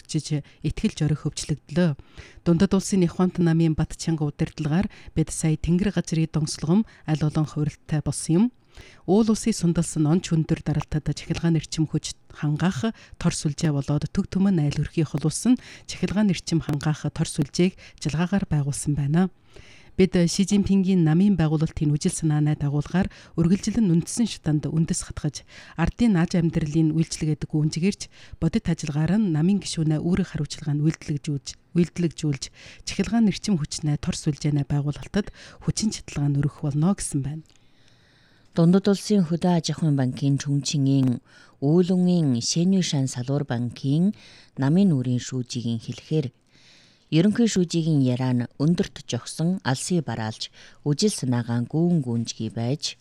өргөжж итгэл зориг хөгжлөгдлөө. Дундад улсын их хамт намын Батчанга удирдлагаар бид сая Тэнгэр газрын донслогом аль олон хувиралтай болсон юм. Уул улсын сундалсан онч өндөр даралтад чахилгаан эрчим хүч хангаах тор сүлжээ болоод төг түмэн айл өрхий холуулсан чахилгаан эрчим хангаах тор сүлжээг жилгаагаар байгуулсан байна. Бид Ши Жинпингийн намын байгуулалтын үжил санааны дагуулгаар үргэлжлэн үндэсэн шатанд үндэс хатгаж, ардын аж амьдралын үйлчлэгээд гүнжгэрч, бодит ажиллагаар нь намын гишүүнээ үүрэг хариуцлагаанд үйлдэлжүүлж, чахилгаан эрчим хүчнээ тор сүлжээнэ байгуулалтад хүчин чаталгаанд өргөх болно гэсэн байна. Дундад улсын хөдөө аж ахуйн банкын Чүнчингийн Үүлүнгийн Шэньюшан салуур банкын намын нүрийн шүүжигийн хэлэхээр ерөнхий шүүжигийн яраа нь өндөрт жогсон алсын бараалж үжил санаа нь гүүн гүнжгий байж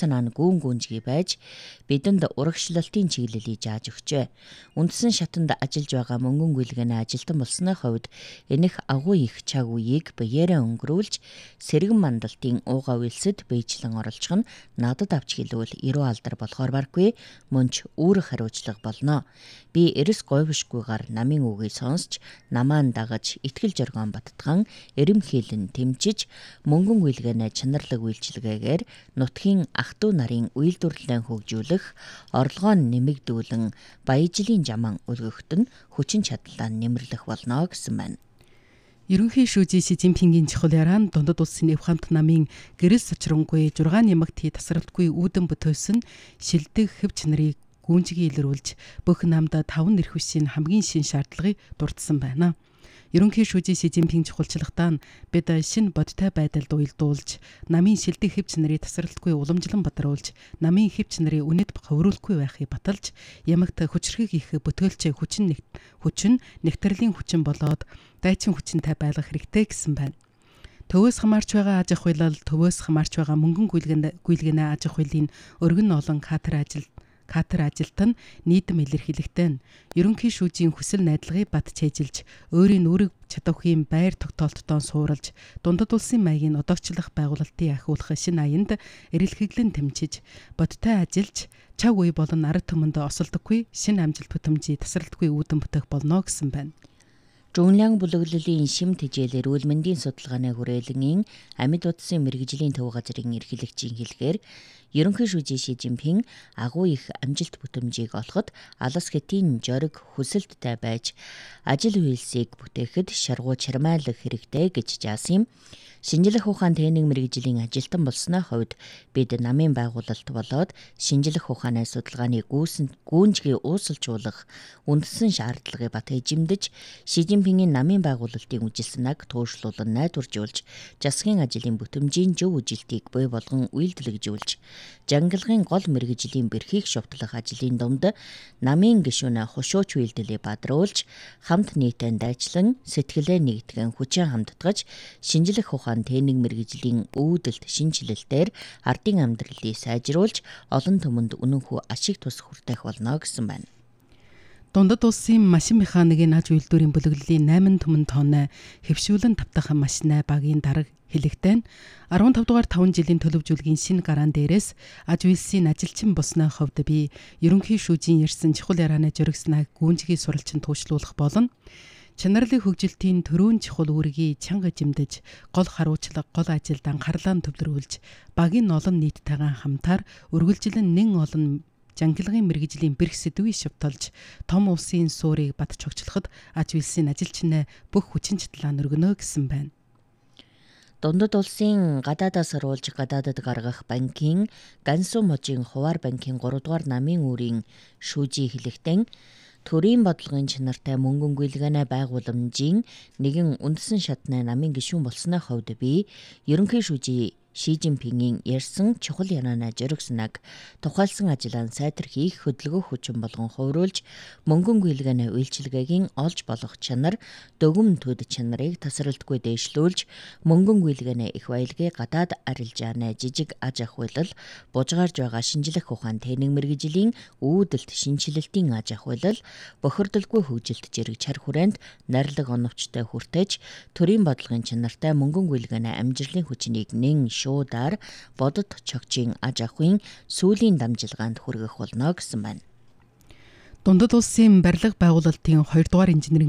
бидэнд урагшлалтын чиглэлийг зааж өгчээ. Үндсэн шатанд ажиллаж байгаа мөнгөн гүйлгэний ажилтан болсны хувьд энэх агуу их цаг үеийг биеэрээ өнгөрүүлж сэргэн мандалтын ууга үйлсэд бийжлэн оролцох нь надад авч хэлвэл эрүү алдар болохоор баргүй мөнч үүрэг хариуцлага болно. Би эрэс говьшгүйгээр намын үгийг сонсч намаан дагаж итгэл зоргоон баттган эрэмхийлэн тэмчиж мөнгөн гүйлгэний чанарлаг үйлчилгээгээр нутгийн ах トゥ нарын үйлдвэрлэлээ хөгжүүлэх, орлогоо нэмэгдүүлэн баяжлын жаман өлгөхт нь хүчин чадлаа нэмэрлэх болно гэсэн байна. Ерөнхий шүүжий Ши Жинпингийн чухал яраа нь дундад улсын их хамт намын гэрэл сочронгүй 6 нямагт тасралтгүй үүдэн бүтөөсөн шилдэг хэв чанарыг гүнжгий илрүүлж бүх намд 5 нэр хүсийн хамгийн шин шаардлагыг дурдсан байна. Ерөнхий шүүжий Ши Жинпинг чухалчлагтаа нь бид шинэ бодтой байдалд уялдуулж, намын шилдэг хэв чанарыг тасралтгүй уламжлан бадруулж, намын хэв чанарын үнэт ховруулахгүй байхыг баталж, ямагт хүчрхэг их бүтөөлч хүчин нэгтрлийн хүчин болоод дайчин хүчинтэй байлгах хэрэгтэй гэсэн байна. Төвөөс хамаарч байгаа аж ахуйлал, төвөөс хамаарч байгаа мөнгөн гүйлгэний аж ахуйлын өргөн олон катер ажилтан нийтэм илэрхийлэгтэй нь ерөнхий шүүжийн хүсэл найдлагыг бат чэжилж, өөрийн үүрэг чадвархийн байр тогтоолттой сууралж, дундад улсын маягийн одоогчлох байгуулалтын ахиулах шинэ аянд эрэлхэглэн тэмчиж, бодтой ажиллаж, цаг үе болон арга түмэнд осолдоггүй шинэ амжилт бүтэмжийг тасралтгүй үүдэн бүтээх болно гэсэн байна. Зүүнлэн бүлэглэлийн шим тэжээлэр эрүүл мэндийн судалгааны хүрээлэнгийн амьд утсын мэрэгжлийн төв газрын эрхлэгчийн хэлэхээр ерөнхий шүүжий Ши Жинпинг агуу их амжилт бүтэмжийг олоход алс хэтийн жориг хүсэлттэй байж ажил үйлсийг бүтээхэд шаргуу чармайлах хэрэгтэй гэж заасан юм. Шинжлэх ухаан техник мэрэгжлийн ажилтан болсны хувьд бид намын байгуулалт болоод шинжлэх ухааны судалгааны гүнжгий уусалжуулах үндсэн шаардлагыг бат эзэмдэж Ши Жинпингийн намын байгуулалтын үжилсэнийг туушруулан найдваржуулж засгийн ажлын бүтэмжийн зөв үжилтийг бий болгон үйлдвэрлэжүүлж жангалгын гол мэрэгжлийн бэрхийг шовтлох ажлын дунд намын гишүүнээ хушууч үйлдэлийг бадруулж хамт нийтэд дайчлан сэтгэлээ нэгтгэн хүчин хамтдагч шинжлэх ухаан техник мэрэгжлийн үүдэлт шинжилэлтээр ардын амьдралыг сайжруулж олон түмэнд үнэнхүү ашиг тус хүртэх болно гэсэн байна. Дундад улсын машин механикийн аж үйлдвэрийн бүлэглэлийн 8 түмэн тонны хэвшүүлэн тавтах машины багийн дарга хэлэхдээ 15 дугаар 5 жилийн төлөвжүүлгийн шинэ гараан дээрээс аж үйлсийн ажилчин босны хувьд би ерөнхий шүүжийн ярьсан чухал ярианы жөргснээ гүнжгий суралцсан туушруулах болно. Чанарлын хөгжилтийн төрөөн чухал үүргийг чанга эзэмдэж, гол харуулчлага, гол ажилд анхаарлаа төвлөрүүлж, багийн олон нийттайгаа хамтаар үргэлжлэн нэн олон жангалгын мэрэгжлийн бэрх сэдвийг шавталж, том улсын суурийг бат чогчлоход аж үйлсийн ажилчнаа бүх хүчин чадлаа өргөнө гэсэн байна. Дундад улсын гадаадаас оруулж гадаадад гаргах банкын Гансу можийн хуваар банкын 3 дугаар намын үүрийн шүүжий хэлэхдээ төрийн бодлогын чанартай мөнгөн гүйлгэний байгууламжийн нэгэн үндсэн шатны намын гишүүн болсны хувьд би ерөнхий шүүжий Ши Жинпингийн ярьсан чухал ярианаа жөргснэг тухайлсан ажлаа сайтар хийх хөдөлгөөх хүчин болгон хувируулж мөнгөн гүйлгэний үйлчилгээгийн олж болох чанар дөгөм төд чанарыг тасралтгүй дээшлүүлж мөнгөн гүйлгэний их баялагийг гадаад арилжааны жижиг аж ахуйлал бужгаарж байгаа шинжлэх ухаан техник мэрэгжлийн үүдэлт шинжилэлтийн аж ахуйлал бохирдолгүй хөгжилт зэрэг чар хүрээнд нарилга оновчтой хүртэж төрийн бодлогын чанартай мөнгөн гүйлгэний амжилтын хүчнийг нэн шуудаар бодит чогчийн аж ахуйн сүүлийн дамжилгаанд хүргэх болно гэсэн байна. Дундад улсын барилга байгуулалтын 2 дугаар инженерийн